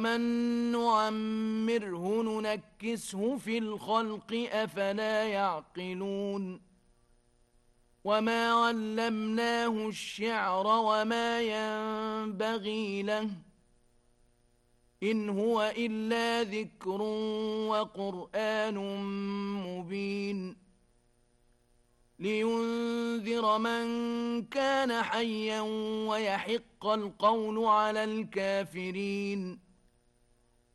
من نعمره ننكسه في الخلق أفلا يعقلون وما علمناه الشعر وما ينبغي له إن هو إلا ذكر وقرآن مبين لينذر من كان حيا ويحق القول على الكافرين